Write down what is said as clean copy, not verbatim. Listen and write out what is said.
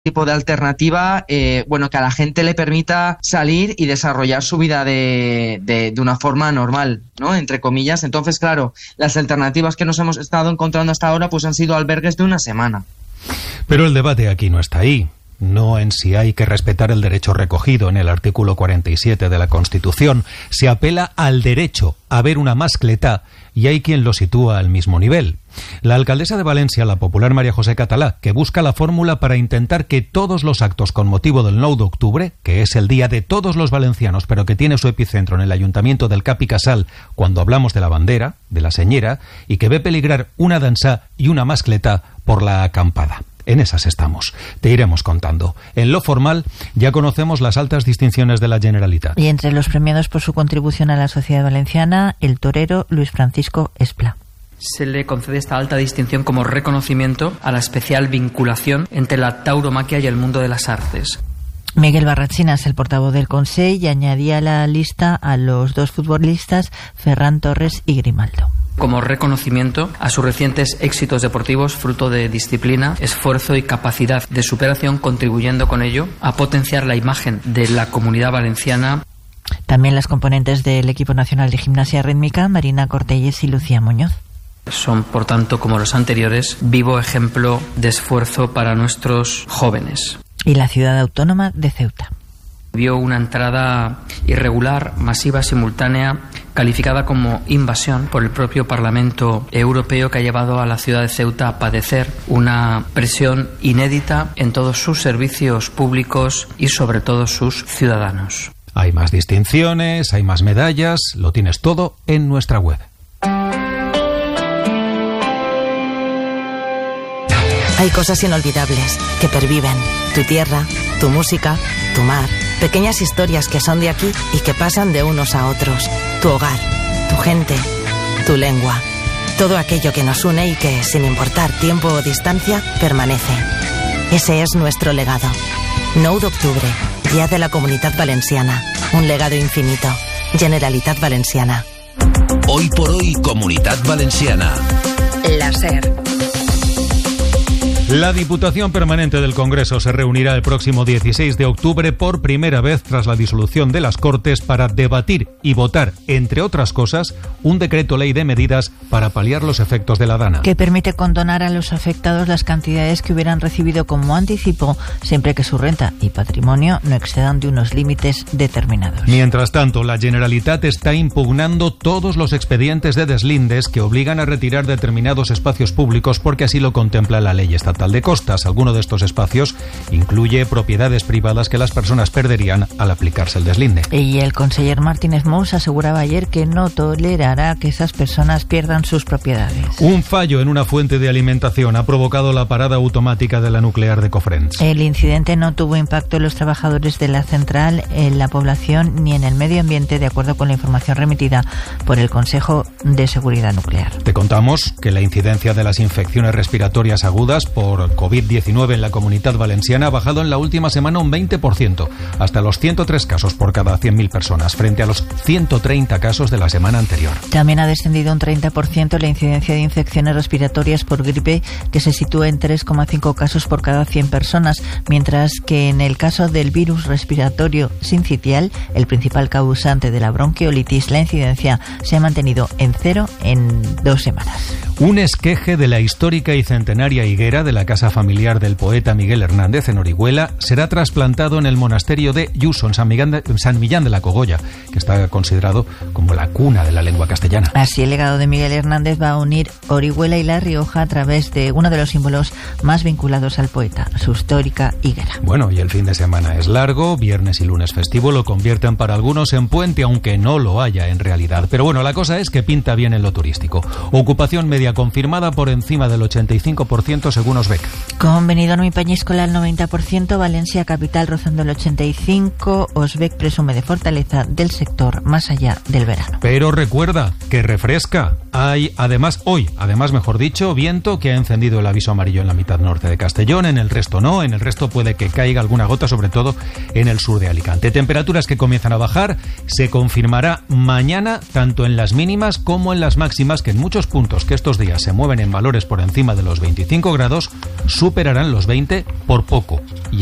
tipo de alternativa, que a la gente le permita salir y desarrollar su vida de una forma normal, ¿no? Entre comillas. Entonces, claro, las alternativas que nos hemos estado encontrando hasta ahora pues han sido albergues de una semana. Pero el debate aquí no está ahí. No en si hay que respetar el derecho recogido en el artículo 47 de la Constitución. Se apela al derecho a ver una mascletá y hay quien lo sitúa al mismo nivel. La alcaldesa de Valencia, la popular María José Catalá, que busca la fórmula para intentar que todos los actos con motivo del 9 de octubre, que es el día de todos los valencianos, pero que tiene su epicentro en el Ayuntamiento del Cap i Casal, cuando hablamos de la bandera, de la señera, y que ve peligrar una dansá y una mascletá por la acampada. En esas estamos. Te iremos contando. En lo formal, ya conocemos las altas distinciones de la Generalitat. Y entre los premiados por su contribución a la sociedad valenciana, el torero Luis Francisco Esplá. Se le concede esta alta distinción como reconocimiento a la especial vinculación entre la tauromaquia y el mundo de las artes. Miguel Barrachinas, el portavoz del Consell, y añadía a la lista a los dos futbolistas Ferran Torres y Grimaldo. Como reconocimiento a sus recientes éxitos deportivos, fruto de disciplina, esfuerzo y capacidad de superación, contribuyendo con ello a potenciar la imagen de la comunidad valenciana. También las componentes del equipo nacional de gimnasia rítmica, Marina Cortelles y Lucía Muñoz. Son, por tanto, como los anteriores, vivo ejemplo de esfuerzo para nuestros jóvenes. Y la ciudad autónoma de Ceuta vio una entrada irregular, masiva, simultánea, calificada como invasión por el propio Parlamento Europeo, que ha llevado a la ciudad de Ceuta a padecer una presión inédita en todos sus servicios públicos y sobre todo sus ciudadanos. Hay más distinciones, hay más medallas, lo tienes todo en nuestra web. Hay cosas inolvidables que perviven. Tu tierra, tu música, tu mar. Pequeñas historias que son de aquí y que pasan de unos a otros. Tu hogar, tu gente, tu lengua. Todo aquello que nos une y que, sin importar tiempo o distancia, permanece. Ese es nuestro legado. 9 de octubre, Día de la Comunitat Valenciana. Un legado infinito. Generalitat Valenciana. Hoy por hoy, Comunitat Valenciana. La SER. La Diputación Permanente del Congreso se reunirá el próximo 16 de octubre por primera vez tras la disolución de las Cortes para debatir y votar, entre otras cosas, un decreto ley de medidas para paliar los efectos de la Dana. Que permite condonar a los afectados las cantidades que hubieran recibido como anticipo, siempre que su renta y patrimonio no excedan de unos límites determinados. Mientras tanto, la Generalitat está impugnando todos los expedientes de deslindes que obligan a retirar determinados espacios públicos porque así lo contempla la ley estatal de costas. Alguno de estos espacios incluye propiedades privadas que las personas perderían al aplicarse el deslinde. Y el conseller Martínez Mous aseguraba ayer que no tolerará que esas personas pierdan sus propiedades. Un fallo en una fuente de alimentación ha provocado la parada automática de la nuclear de Cofrents. El incidente no tuvo impacto en los trabajadores de la central, en la población ni en el medio ambiente, de acuerdo con la información remitida por el Consejo de Seguridad Nuclear. Te contamos que la incidencia de las infecciones respiratorias agudas por COVID-19 en la Comunitat Valenciana ha bajado en la última semana un 20%, hasta los 103 casos por cada 100.000 personas, frente a los 130 casos de la semana anterior. También ha descendido un 30% la incidencia de infecciones respiratorias por gripe, que se sitúa en 3,5 casos por cada 100 personas, mientras que en el caso del virus respiratorio sincitial, el principal causante de la bronquiolitis, la incidencia se ha mantenido en 0 en 2 semanas. Un esqueje de la histórica y centenaria higuera de la casa familiar del poeta Miguel Hernández en Orihuela será trasplantado en el monasterio de Lluso, en San Millán de la Cogolla, que está considerado como la cuna de la lengua castellana. Así, el legado de Miguel Hernández va a unir Orihuela y La Rioja a través de uno de los símbolos más vinculados al poeta, su histórica higuera. Bueno, y el fin de semana es largo, viernes y lunes festivo lo convierten para algunos en puente, aunque no lo haya en realidad. Pero bueno, la cosa es que pinta bien en lo turístico. Ocupación media confirmada por encima del 85% según Osbec. Con Benidorm y Peñíscola al 90%, Valencia capital rozando el 85%, Osbec presume de fortaleza del sector más allá del verano. Pero recuerda que refresca. Hay además mejor dicho, viento que ha encendido el aviso amarillo en la mitad norte de Castellón, en el resto no, en el resto puede que caiga alguna gota, sobre todo en el sur de Alicante. Temperaturas que comienzan a bajar, se confirmará mañana tanto en las mínimas como en las máximas, que en muchos puntos que estos días se mueven en valores por encima de los 25 grados, superarán los 20 por poco.